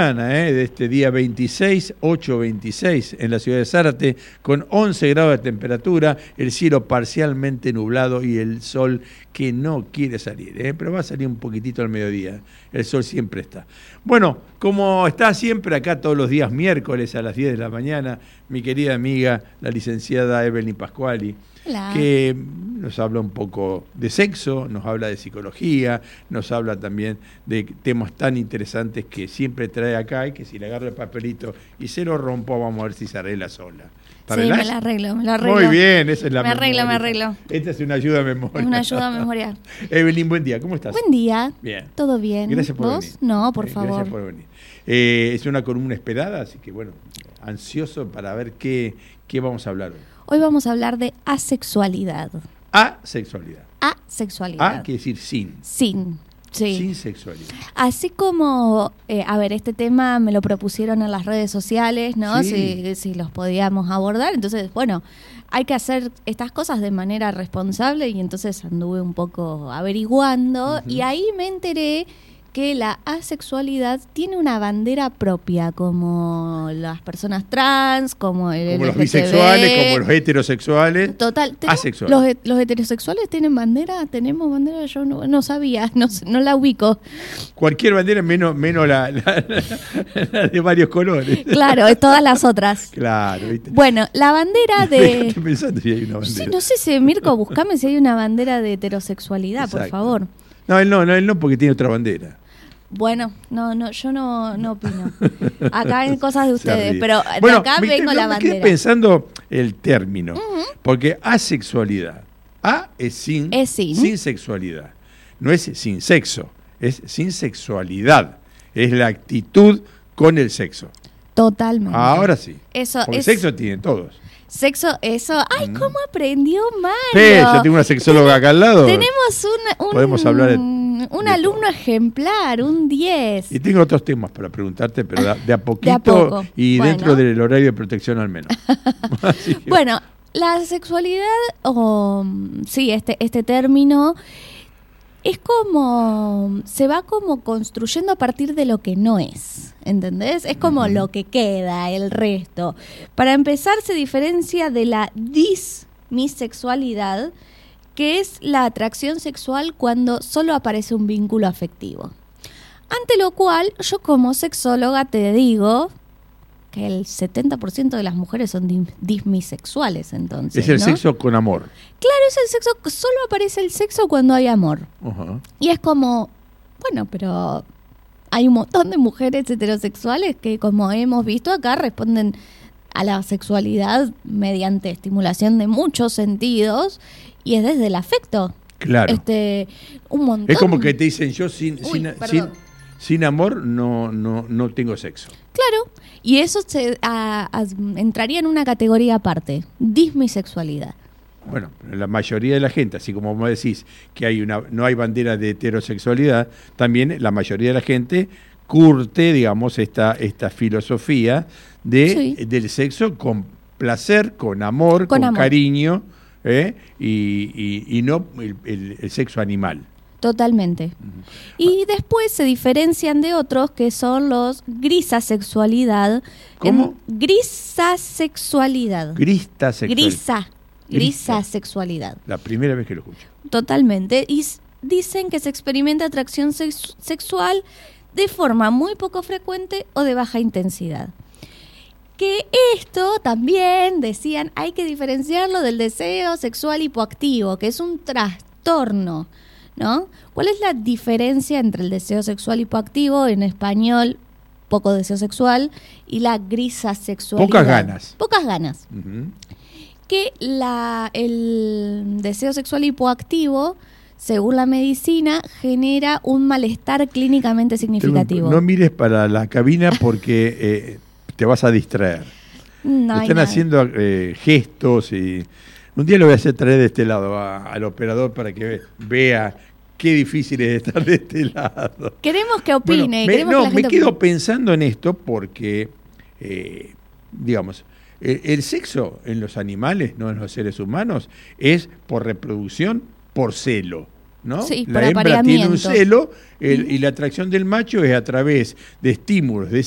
mañana de este día 26, 8:26 en la ciudad de Zárate, con 11 grados de temperatura, el cielo parcialmente nublado y el sol que no quiere salir, pero va a salir un poquitito al mediodía, el sol siempre está. Bueno, como está siempre acá todos los días miércoles a las 10 de la mañana, mi querida amiga, la licenciada Evelyn Pascuali, Hola. Que nos habla un poco de sexo, nos habla de psicología, nos habla también de temas tan interesantes que siempre trae acá y que si le agarro el papelito y se lo rompo, vamos a ver si se arregla sola. Sí, me la arreglo. Muy bien, esa es la memoria. Me arreglo. Esta es una ayuda a memoria. Es una ayuda a memoria. Evelyn, buen día, ¿cómo estás? Buen día. Bien. ¿Todo bien? Gracias por ¿Vos? venir. No, por favor. Gracias por venir. Es una columna esperada, así que bueno, ansioso para ver qué vamos a hablar hoy. Hoy vamos a hablar de asexualidad. Asexualidad. Asexualidad. A quiere decir sin. Sin. Sí. Sin sexualidad. Así como, este tema me lo propusieron en las redes sociales, ¿no? Sí. Si los podíamos abordar. Entonces, bueno, hay que hacer estas cosas de manera responsable y entonces anduve un poco averiguando y ahí me enteré que la asexualidad tiene una bandera propia, como las personas trans, como el los LGTB, bisexuales, como los heterosexuales. Total. Asexuales. Los heterosexuales tienen bandera, tenemos bandera, yo no sabía, no la ubico. Cualquier bandera menos la de varios colores. Claro, todas las otras. Claro, ¿viste? Bueno, la bandera de... Estoy pensando si hay una bandera. Sí, no sé si, Mirko, buscame si hay una bandera de heterosexualidad, Exacto. por favor. No, él no, porque tiene otra bandera. Bueno, yo no opino. Acá hay cosas de ustedes, ríe. pero de Bueno, acá vengo la me quedé bandera. pensando el término, porque asexualidad, es sin sexualidad, no es sin sexo, es sin sexualidad, es la actitud con el sexo. Totalmente. Ahora sí, Eso porque es... sexo tienen todos. Sexo, eso... ¡Ay, cómo aprendió Mario! Sí, yo tengo una sexóloga acá al lado. Tenemos Podemos hablar un alumno ejemplar, un 10. Y tengo otros temas para preguntarte, pero de a poquito De a poco. y Bueno. dentro del horario de protección al menos. Así que, Bueno, la sexualidad, este término, es como, se va como construyendo a partir de lo que no es, ¿entendés? Es como lo que queda, el resto. Para empezar, se diferencia de la dismisexualidad, que es la atracción sexual cuando solo aparece un vínculo afectivo. Ante lo cual, yo como sexóloga te digo que el 70% de las mujeres son dismisexuales, entonces, es el ¿no? sexo con amor. Claro, es el sexo, solo aparece el sexo cuando hay amor. Ajá. Y es como, bueno, pero hay un montón de mujeres heterosexuales que, como hemos visto acá, responden a la sexualidad mediante estimulación de muchos sentidos y es desde el afecto. Claro. Un montón. Es como que te dicen, yo sin amor no tengo sexo. Claro, y eso entraría en una categoría aparte, dismisexualidad. Bueno, la mayoría de la gente, así como vos decís que no hay bandera de heterosexualidad, también la mayoría de la gente curte, digamos, esta filosofía del sexo con placer, con amor, con cariño, y no el sexo animal. Totalmente. Y después se diferencian de otros que son los grisasexualidad. ¿Cómo? Grisasexualidad. Grisasexualidad. La primera vez que lo escucho. Totalmente. Y dicen que se experimenta atracción sexual de forma muy poco frecuente o de baja intensidad. Que esto también, decían, hay que diferenciarlo del deseo sexual hipoactivo, que es un trastorno, ¿no? ¿Cuál es la diferencia entre el deseo sexual hipoactivo, en español, poco deseo sexual, y la grisasexualidad? Pocas ganas. Uh-huh. Que el deseo sexual hipoactivo, según la medicina, genera un malestar clínicamente significativo. No mires para la cabina porque te vas a distraer. Están haciendo gestos y... Un día lo voy a hacer traer de este lado al operador para que vea qué difícil es estar de este lado. Queremos que opine. Me quedo pensando en esto porque, digamos, el sexo en los animales, no en los seres humanos, es por reproducción, por celo, ¿no? Sí, la por hembra tiene un apareamiento. celo y la atracción del macho es a través de estímulos, de